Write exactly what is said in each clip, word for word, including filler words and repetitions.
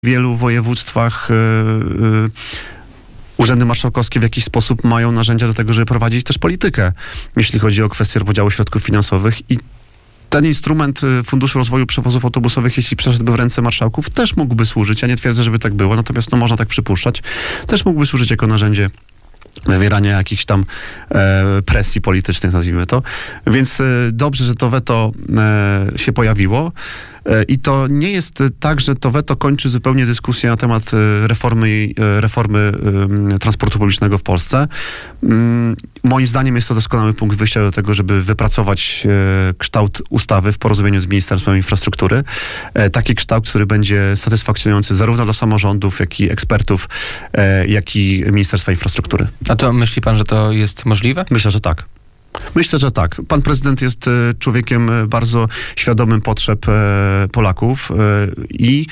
W wielu województwach yy, yy, urzędy marszałkowskie w jakiś sposób mają narzędzia do tego, żeby prowadzić też politykę, jeśli chodzi o kwestię podziału środków finansowych i ten instrument Funduszu Rozwoju Przewozów Autobusowych, jeśli przeszedłby w ręce marszałków, też mógłby służyć. Ja nie twierdzę, żeby tak było, natomiast no, można tak przypuszczać. Też mógłby służyć jako narzędzie wywierania jakichś tam e, presji politycznych, nazwijmy to. Więc e, dobrze, że to weto e, się pojawiło. E, I to nie jest tak, że to weto kończy zupełnie dyskusję na temat e, reformy, e, reformy e, transportu publicznego w Polsce. Mm, moim zdaniem jest to doskonały punkt wyjścia do tego, żeby wypracować e, kształt ustawy w porozumieniu z Ministerstwem Infrastruktury. E, taki kształt, który będzie satysfakcjonujący zarówno dla samorządów, jak i ekspertów, e, jak i Ministerstwa Infrastruktury. A to myśli pan, że to jest możliwe? Myślę, że tak. Myślę, że tak. Pan prezydent jest człowiekiem bardzo świadomym potrzeb Polaków i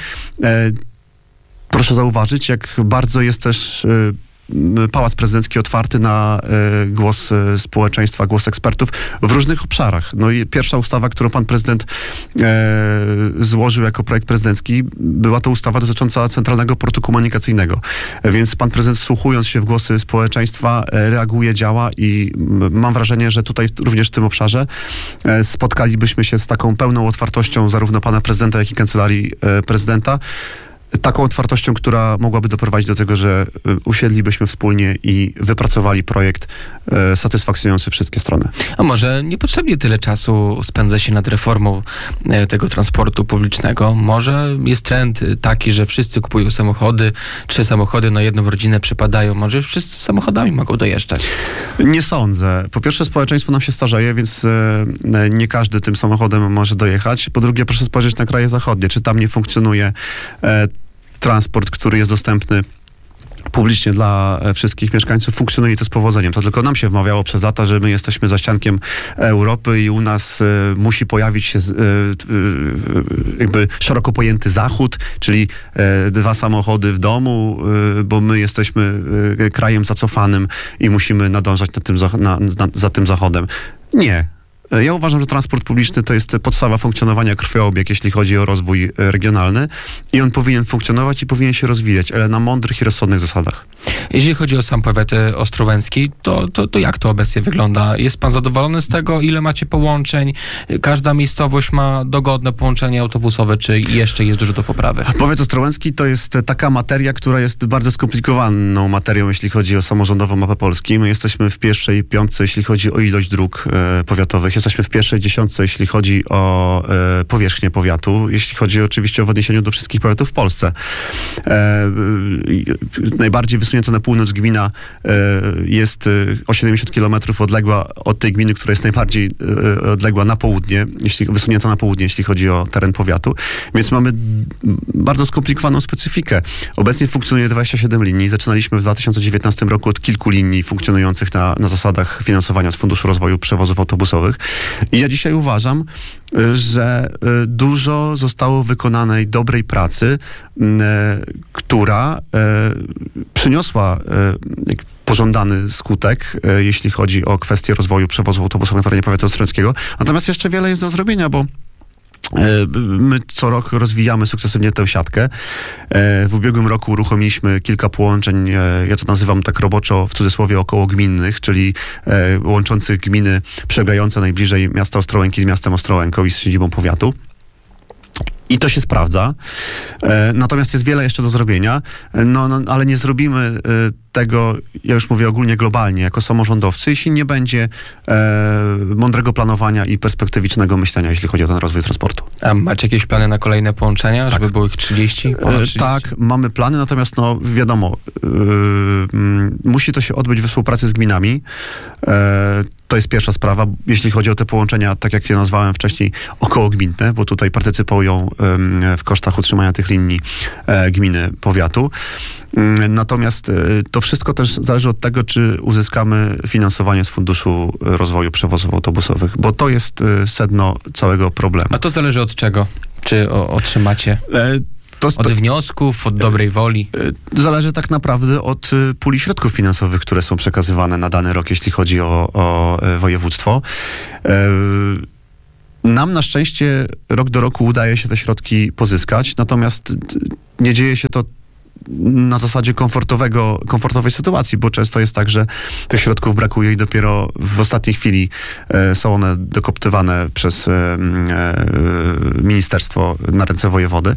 proszę zauważyć, jak bardzo jest też Pałac Prezydencki otwarty na e, głos e, społeczeństwa, głos ekspertów w różnych obszarach. No i pierwsza ustawa, którą pan prezydent e, złożył jako projekt prezydencki, była to ustawa dotycząca Centralnego Portu Komunikacyjnego. E, więc pan prezydent, wsłuchując się w głosy społeczeństwa, e, reaguje, działa i m, mam wrażenie, że tutaj również w tym obszarze e, spotkalibyśmy się z taką pełną otwartością zarówno pana prezydenta, jak i kancelarii e, prezydenta. Taką otwartością, która mogłaby doprowadzić do tego, że usiedlibyśmy wspólnie i wypracowali projekt e, satysfakcjonujący wszystkie strony. A może niepotrzebnie tyle czasu spędza się nad reformą e, tego transportu publicznego? Może jest trend taki, że wszyscy kupują samochody, trzy samochody na jedną rodzinę przypadają. Może wszyscy samochodami mogą dojeżdżać? Nie sądzę. Po pierwsze, społeczeństwo nam się starzeje, więc e, nie każdy tym samochodem może dojechać. Po drugie, proszę spojrzeć na kraje zachodnie. Czy tam nie funkcjonuje e, transport, który jest dostępny publicznie dla wszystkich mieszkańców, funkcjonuje to z powodzeniem. To tylko nam się wmawiało przez lata, że my jesteśmy zaściankiem Europy i u nas y, musi pojawić się y, y, jakby szeroko pojęty zachód, czyli y, dwa samochody w domu, y, bo my jesteśmy y, krajem zacofanym i musimy nadążać nad tym, na, na, za tym zachodem. Nie. Ja uważam, że transport publiczny to jest podstawa funkcjonowania, krwioobieg, jeśli chodzi o rozwój regionalny i on powinien funkcjonować i powinien się rozwijać, ale na mądrych i rozsądnych zasadach. Jeśli chodzi o sam powiat ostrołęcki, to, to, to jak to obecnie wygląda? Jest pan zadowolony z tego, ile macie połączeń? Każda miejscowość ma dogodne połączenie autobusowe, czy jeszcze jest dużo do poprawy? Powiat ostrołęcki to jest taka materia, która jest bardzo skomplikowaną materią, jeśli chodzi o samorządową mapę Polski. My jesteśmy w pierwszej piątce, jeśli chodzi o ilość dróg e, powiatowych. Jesteśmy w pierwszej dziesiątce, jeśli chodzi o e, powierzchnię powiatu, jeśli chodzi oczywiście o w odniesieniu do wszystkich powiatów w Polsce. E, e, najbardziej wysunięta na północ gmina e, jest e, o siedemdziesiąt kilometrów odległa od tej gminy, która jest najbardziej e, odległa na południe, jeśli, wysunięta na południe, jeśli chodzi o teren powiatu. Więc mamy bardzo skomplikowaną specyfikę. Obecnie funkcjonuje dwadzieścia siedem linii. Zaczynaliśmy w dwa tysiące dziewiętnastym roku od kilku linii funkcjonujących na, na zasadach finansowania z Funduszu Rozwoju Przewozów Autobusowych. I ja dzisiaj uważam, że dużo zostało wykonanej dobrej pracy, która przyniosła pożądany skutek, jeśli chodzi o kwestię rozwoju przewozów autobusowych na terenie powiatu ostrołęckiego. Natomiast jeszcze wiele jest do zrobienia, bo my co rok rozwijamy sukcesywnie tę siatkę. W ubiegłym roku uruchomiliśmy kilka połączeń, ja to nazywam tak roboczo, w cudzysłowie okołogminnych, czyli łączących gminy przylegające najbliżej miasta Ostrołęki z miastem Ostrołęką i z siedzibą powiatu. I to się sprawdza. E, natomiast jest wiele jeszcze do zrobienia, no, no, ale nie zrobimy e, tego, ja już mówię ogólnie globalnie, jako samorządowcy, jeśli nie będzie e, mądrego planowania i perspektywicznego myślenia, jeśli chodzi o ten rozwój transportu. A macie jakieś plany na kolejne połączenia, tak, żeby było ich trzydzieści? Ponad trzydzieści? E, tak, mamy plany, natomiast no wiadomo, e, m, musi to się odbyć we współpracy z gminami. E, To jest pierwsza sprawa, jeśli chodzi o te połączenia, tak jak je nazwałem wcześniej, okołogminne, bo tutaj partycypują w kosztach utrzymania tych linii gminy, powiatu. Natomiast to wszystko też zależy od tego, czy uzyskamy finansowanie z Funduszu Rozwoju Przewozów Autobusowych, bo to jest sedno całego problemu. A to zależy od czego? Czy o, otrzymacie? To, od to, wniosków, od dobrej woli? Zależy tak naprawdę od puli środków finansowych, które są przekazywane na dany rok, jeśli chodzi o, o województwo. Nam na szczęście rok do roku udaje się te środki pozyskać, natomiast nie dzieje się to na zasadzie komfortowego, komfortowej sytuacji, bo często jest tak, że tych środków brakuje i dopiero w ostatniej chwili e, są one dokoptywane przez e, e, ministerstwo na ręce wojewody.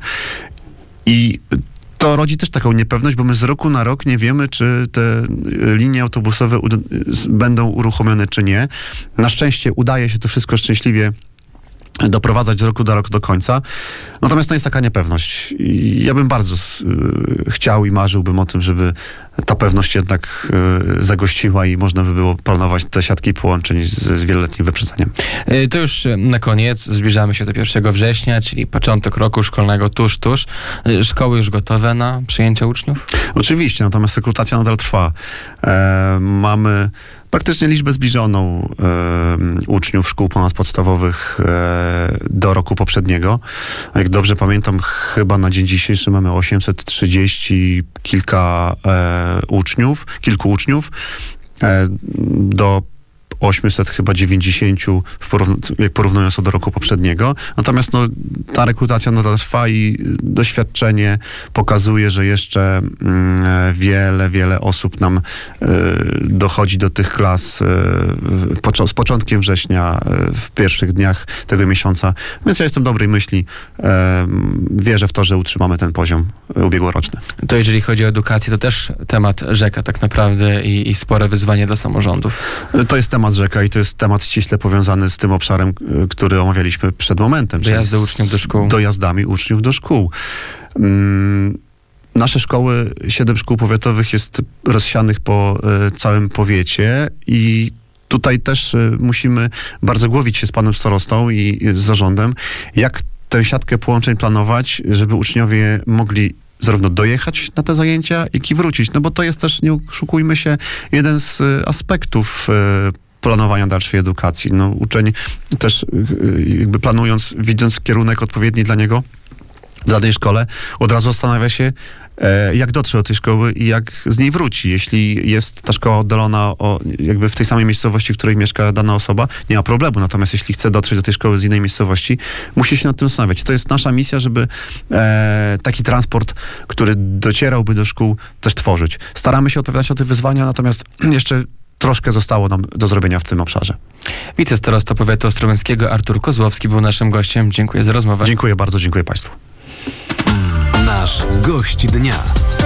I to rodzi też taką niepewność, bo my z roku na rok nie wiemy, czy te linie autobusowe ud- będą uruchomione, czy nie. Na szczęście udaje się to wszystko szczęśliwie doprowadzać z roku do roku do końca. Natomiast to jest taka niepewność. I ja bym bardzo s- chciał i marzyłbym o tym, żeby ta pewność jednak y, zagościła i można by było planować te siatki połączeń z, z wieloletnim wyprzedzeniem. Y, To już y, na koniec. Zbliżamy się do pierwszego września, czyli początek roku szkolnego tuż, tuż. Y, Szkoły już gotowe na przyjęcie uczniów? Oczywiście, natomiast rekrutacja nadal trwa. E, mamy praktycznie liczbę zbliżoną e, uczniów szkół ponadpodstawowych e, do roku poprzedniego. Jak dobrze pamiętam, chyba na dzień dzisiejszy mamy osiemset trzydzieści kilka e, uczniów, kilku uczniów. E, do osiemset chyba dziewięćdziesiąt, w porówn- jak porównując to do roku poprzedniego. Natomiast no, ta rekrutacja nadal trwa i doświadczenie pokazuje, że jeszcze mm, wiele, wiele osób nam y, dochodzi do tych klas y, w poczo- z początkiem września, y, w pierwszych dniach tego miesiąca. Więc ja jestem dobrej myśli. Y, wierzę w to, że utrzymamy ten poziom ubiegłoroczny. To jeżeli chodzi o edukację, to też temat rzeka tak naprawdę i, i spore wyzwanie dla samorządów. To jest temat rzeka i to jest temat ściśle powiązany z tym obszarem, y, który omawialiśmy przed momentem. czyli Dojazdy z uczniów do szkół. Dojazdami uczniów do szkół. Mm, Nasze szkoły, siedem szkół powiatowych jest rozsianych po y, całym powiecie i tutaj też y, musimy bardzo głowić się z panem starostą i y, z zarządem, jak tę siatkę połączeń planować, żeby uczniowie mogli zarówno dojechać na te zajęcia, jak i wrócić. No bo to jest też, nie oszukujmy się, jeden z y, aspektów y, planowania dalszej edukacji. No, uczeń też y, jakby planując, widząc kierunek odpowiedni dla niego, dla tej szkole, od razu zastanawia się, e, jak dotrze do tej szkoły i jak z niej wróci. Jeśli jest ta szkoła oddalona o, jakby w tej samej miejscowości, w której mieszka dana osoba, nie ma problemu. Natomiast jeśli chce dotrzeć do tej szkoły z innej miejscowości, musi się nad tym zastanawiać. To jest nasza misja, żeby e, taki transport, który docierałby do szkół, też tworzyć. Staramy się odpowiadać na te wyzwania, natomiast jeszcze troszkę zostało nam do zrobienia w tym obszarze. Wicestarosta powiatu ostrołęckiego Artur Kozłowski był naszym gościem. Dziękuję za rozmowę. Dziękuję bardzo, dziękuję państwu. Nasz gość dnia.